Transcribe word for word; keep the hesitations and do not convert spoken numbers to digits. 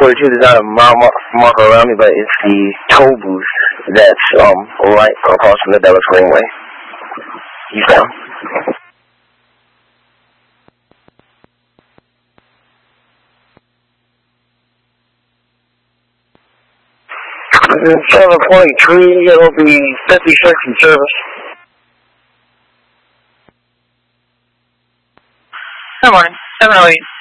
forty-two, there's not a mile mar marker around me, but it's the toll booth that's um right across from the Dulles Greenway. You down? seven forty-three, it'll be fifty-six in service. Good morning, seven oh eight.